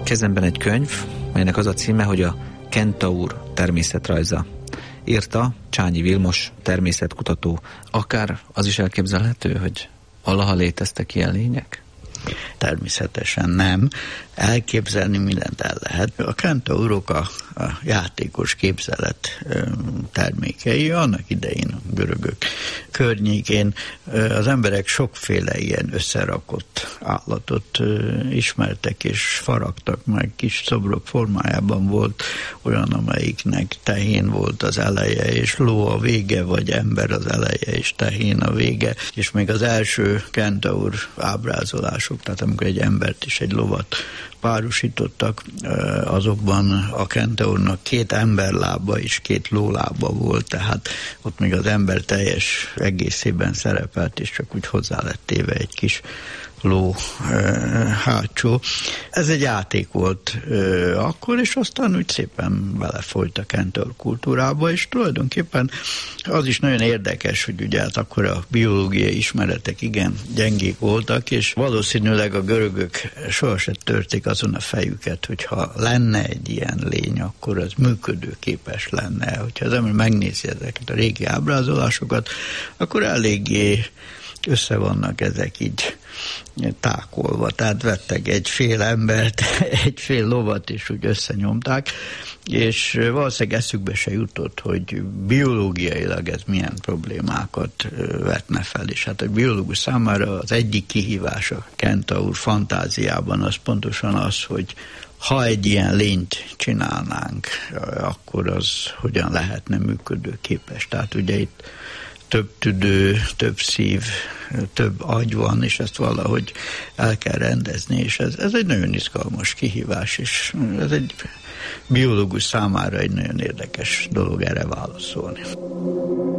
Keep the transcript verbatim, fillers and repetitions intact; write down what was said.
Kezemben egy könyv, melynek az a címe, hogy a Kentaur természetrajza. Írta Csányi Vilmos természetkutató. Akár az is elképzelhető, hogy valaha léteztek ilyen lények? Természetesen nem. Elképzelni mindent el lehet. A kentaurok a, a játékos képzelet termékei, annak idején a görögök környékén az emberek sokféle ilyen összerakott állatot ismertek és faragtak meg, kis szobrok formájában volt olyan, amelyiknek tehén volt az eleje és ló a vége, vagy ember az eleje és tehén a vége, és még az első kentaur ábrázolások, tehát amikor egy embert és egy lovat párosítottak, azokban a kentaurnak két emberlába és két lólába volt, tehát ott még az ember teljes egészében szerepelt, és csak úgy hozzá lett téve egy kis ló hátsó. Ez egy játék volt akkor, és aztán úgy szépen belefolyt a kentaur kultúrába, és tulajdonképpen az is nagyon érdekes, hogy ugye hát akkor a biológiai ismeretek igen gyengék voltak, és valószínűleg a görögök sohasem törték azon a fejüket, hogyha lenne egy ilyen lény, akkor az működőképes lenne. Hogyha az ember megnézi ezeket a régi ábrázolásokat, akkor eléggé össze vannak ezek így tákolva, tehát vettek egy fél embert, egy fél lovat, és úgy összenyomták, és valószínűleg eszükbe se jutott, hogy biológiailag ez milyen problémákat vetne fel, és hát a biológus számára az egyik kihívás a kentaur fantáziában az pontosan az, hogy ha egy ilyen lényt csinálnánk, akkor az hogyan lehetne működőképes. Tehát ugye itt több tüdő, több szív, több agy van, és ezt valahogy el kell rendezni, és ez, ez egy nagyon izgalmas kihívás, és ez egy biológus számára egy nagyon érdekes dolog erre válaszolni.